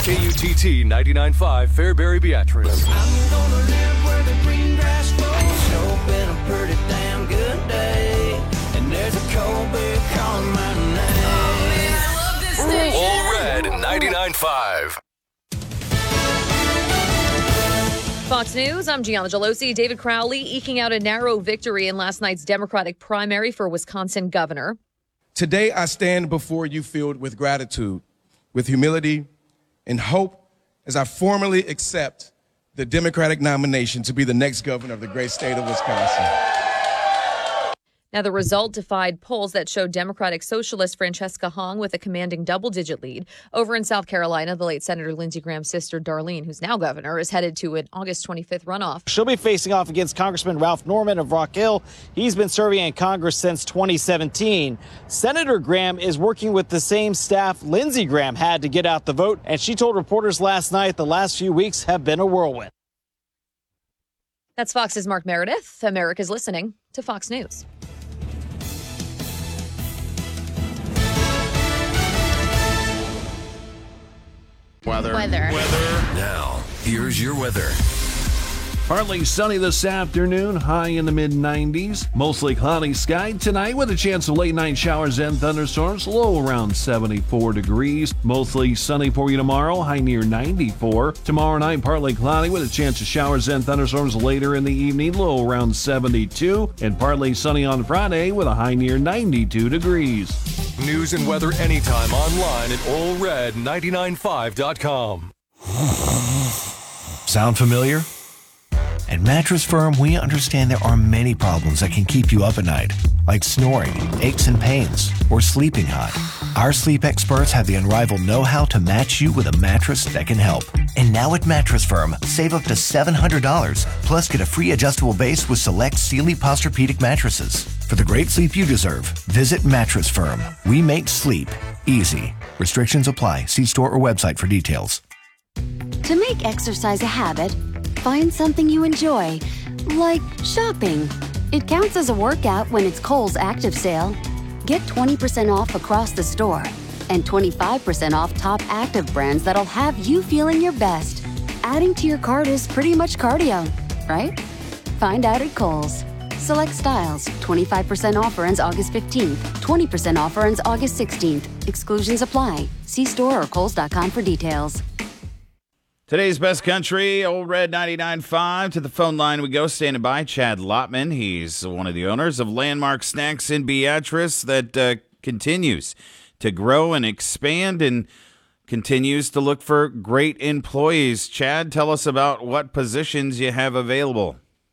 KUTT 99.5 Fairbury Beatrice. I'm gonna live where the green grass grows. It's been a pretty damn good day, and there's a cold beer calling my name. Oh man, I love this station. All Red 99.5. Fox News, I'm Gianna Gelosi. David Crowley eking out a narrow victory in last night's Democratic primary for Wisconsin governor. Today, I stand before you filled with gratitude, with humility and hope as I formally accept the Democratic nomination to be the next governor of the great state of Wisconsin. Now, the result defied polls that showed Democratic Socialist Francesca Hong with a commanding double-digit lead. Over in South Carolina, the late Senator Lindsey Graham's sister, Darlene, who's now governor, is headed to an August 25th runoff. She'll be facing off against Congressman Ralph Norman of Rock Hill. He's been serving in Congress since 2017. Senator Graham is working with the same staff Lindsey Graham had to get out the vote, and she told reporters last night the last few weeks have been a whirlwind. That's Fox's Mark Meredith. America's listening to Fox News. Weather. Now, here's your weather. Partly sunny this afternoon, high in the mid-90s. Mostly cloudy sky tonight with a chance of late night showers and thunderstorms, low around 74 degrees. Mostly sunny for you tomorrow, high near 94. Tomorrow night, partly cloudy with a chance of showers and thunderstorms later in the evening, low around 72. And partly sunny on Friday with a high near 92 degrees. News and weather anytime online at allred995.com. Sound familiar? At Mattress Firm, we understand there are many problems that can keep you up at night, like snoring, aches and pains, or sleeping hot. Our sleep experts have the unrivaled know-how to match you with a mattress that can help. And now at Mattress Firm, save up to $700, plus get a free adjustable base with select Sealy Posturepedic mattresses. For the great sleep you deserve, visit Mattress Firm. We make sleep easy. Restrictions apply. See store or website for details. To make exercise a habit, find something you enjoy, like shopping. It counts as a workout when it's Kohl's Active Sale. Get 20% off across the store and 25% off top active brands that'll have you feeling your best. Adding to your cart is pretty much cardio, right? Find out at Kohl's. Select styles. 25% offer ends August 15th. 20% offer ends August 16th. Exclusions apply. See store or Kohls.com for details. Today's best country, Old Red 99.5. To the phone line we go, standing by, Chad Lotman. He's one of the owners of Landmark Snacks in Beatrice that continues to grow and expand and continues to look for great employees. Chad, tell us about what positions you have available.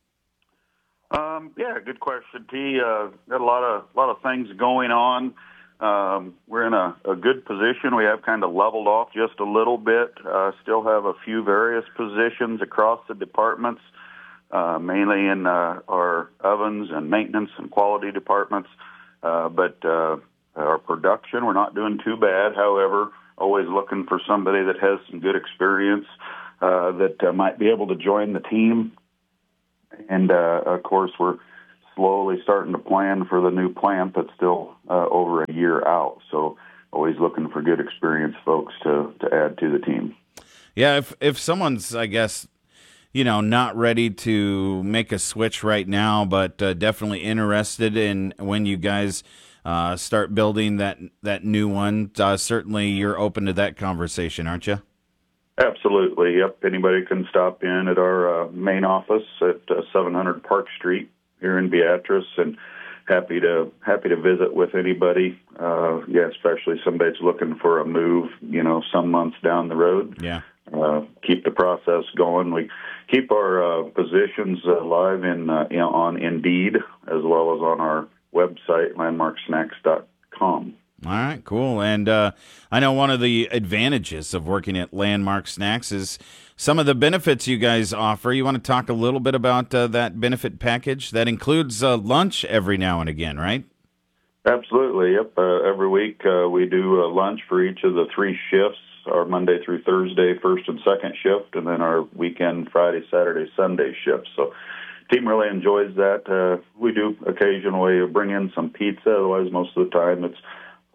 Yeah, good question, T. Got a lot of things going on. We're in a good position. We have kind of leveled off just a little bit. Still have a few various positions across the departments, mainly in our ovens and maintenance and quality departments. But our production, we're not doing too bad. However, always looking for somebody that has some good experience that might be able to join the team. And, of course, we're slowly starting to plan for the new plant that's still over a year out. So always looking for good experienced folks to add to the team. Yeah, if someone's, I guess, not ready to make a switch right now, but definitely interested in when you guys start building that new one, certainly you're open to that conversation, aren't you? Absolutely, yep. Anybody can stop in at our main office at 700 Park Street here in Beatrice, and happy to visit with anybody. Especially somebody that's looking for a move, some months down the road. Yeah. Keep the process going. We keep our positions live on Indeed as well as on our website, landmarksnacks.com. All right, cool. And I know one of the advantages of working at Landmark Snacks is some of the benefits you guys offer. You want to talk a little bit about that benefit package? That includes lunch every now and again, right? Absolutely, yep. Every week we do lunch for each of the three shifts, our Monday through Thursday, first and second shift, and then our weekend, Friday, Saturday, Sunday shift. So team really enjoys that. We do occasionally bring in some pizza, otherwise most of the time it's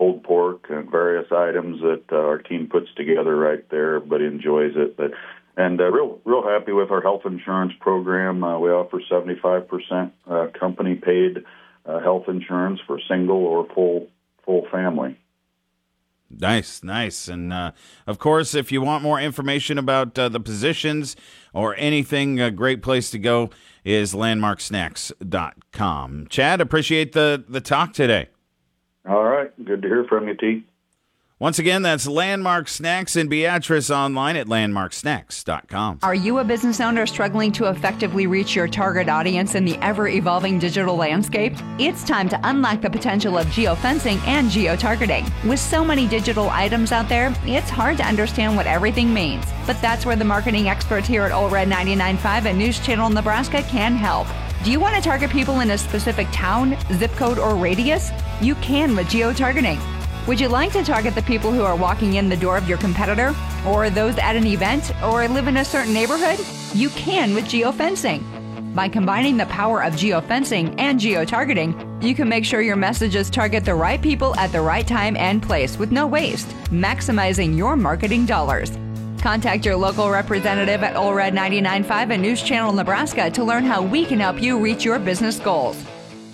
pulled pork and various items that our team puts together right there. Everybody enjoys it. And real happy with our health insurance program. We offer 75% company paid health insurance for single or full family. Nice. And, of course, if you want more information about the positions or anything, a great place to go is landmarksnacks.com. Chad, appreciate the talk today. All right. Good to hear from you, T. Once again, that's Landmark Snacks in Beatrice, online at landmarksnacks.com. Are you a business owner struggling to effectively reach your target audience in the ever-evolving digital landscape? It's time to unlock the potential of geofencing and geotargeting. With so many digital items out there, it's hard to understand what everything means. But that's where the marketing experts here at Ole Red 99.5 and News Channel Nebraska can help. Do you want to target people in a specific town, zip code, or radius? You can with geotargeting. Would you like to target the people who are walking in the door of your competitor, or those at an event, or live in a certain neighborhood? You can with geofencing. By combining the power of geofencing and geotargeting, you can make sure your messages target the right people at the right time and place with no waste, maximizing your marketing dollars. Contact your local representative at Ole Red 99.5 and News Channel Nebraska to learn how we can help you reach your business goals.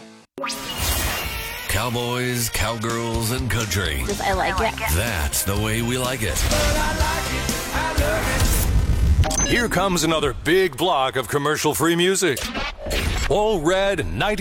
Cowboys, cowgirls, and country. I like it. That's the way we like it. Here comes another big block of commercial-free music. Ole Red 90.